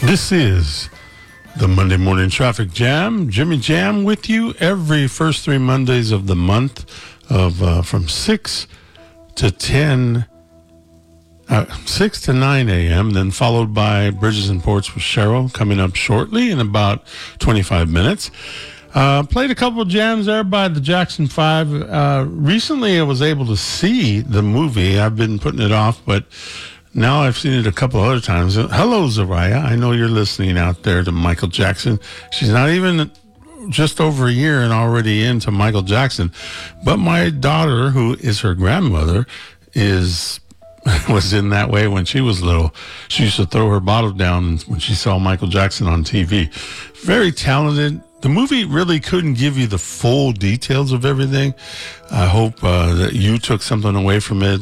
This is the Monday Morning Traffic Jam. Jimmy Jam with you every first 3 Mondays of the month of from 6 to 10, 6 to 9 a.m., then followed by Bridges and Ports with Cheryl coming up shortly in about 25 minutes. Played a couple of jams there by the Jackson 5. Recently, I was able to see the movie. I've been putting it off, but now I've seen it a couple other times. Hello, Zariah. I know you're listening out there to Michael Jackson. She's not even just over a year and already into Michael Jackson. But my daughter, who is her grandmother, was in that way when she was little. She used to throw her bottle down when she saw Michael Jackson on TV. Very talented. The movie really couldn't give you the full details of everything. I hope that you took something away from it.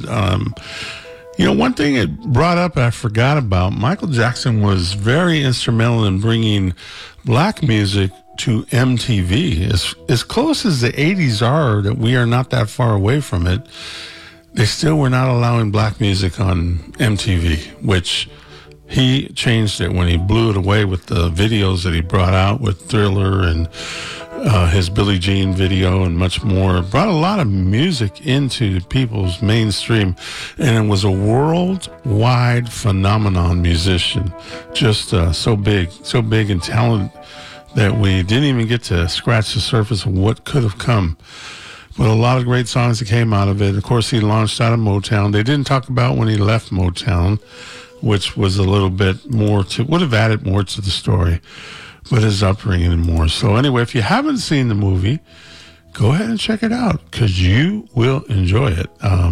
One thing it brought up I forgot about, Michael Jackson was very instrumental in bringing black music to MTV. As close as the 80s are, that we are not that far away from it, they still were not allowing black music on MTV, which he changed it when he blew it away with the videos that he brought out with Thriller and his Billie Jean video and much more. Brought a lot of music into people's mainstream, and it was a worldwide phenomenon musician. Just so big and talented that we didn't even get to scratch the surface of what could have come. But a lot of great songs that came out of it. Of course, he launched out of Motown. They didn't talk about when he left Motown, which was a little bit more would have added more to the story, but his upbringing and more. So anyway, if you haven't seen the movie, go ahead and check it out because you will enjoy it.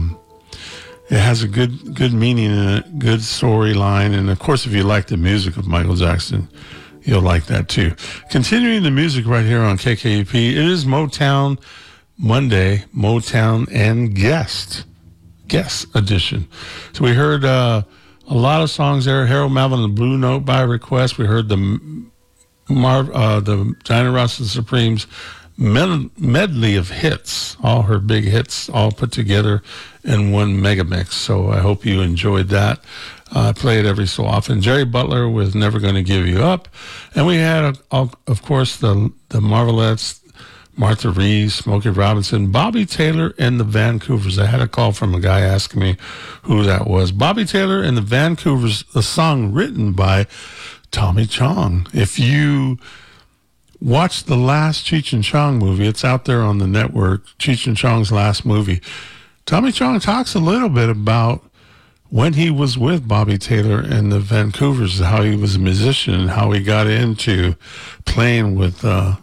It has a good meaning and a good storyline. And of course, if you like the music of Michael Jackson, you'll like that too. Continuing the music right here on KKUP, it is Motown Monday, Motown and Guest edition. So we heard a lot of songs there. Harold Melvin and the Blue Note by request. We heard the Diana Ross and Supremes medley of hits, all her big hits, all put together in one mega mix. So I hope you enjoyed that. I play it every so often. Jerry Butler with Never Gonna Give You Up. And we had, of course, the Marvelettes, Martha Reeves, Smokey Robinson, Bobby Taylor, and the Vancouvers. I had a call from a guy asking me who that was. Bobby Taylor and the Vancouvers, a song written by Tommy Chong. If you watch the last Cheech and Chong movie, it's out there on the network, Cheech and Chong's last movie. Tommy Chong talks a little bit about when he was with Bobby Taylor and the Vancouvers, how he was a musician and how he got into playing with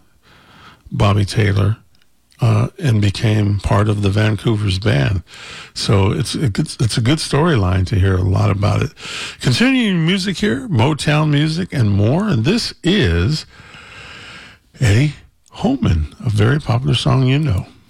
Bobby Taylor and became part of the Vancouvers band. So it's a good storyline to hear a lot about it. Continuing music here, Motown music and more. And this is Eddie Holman, a very popular song you know.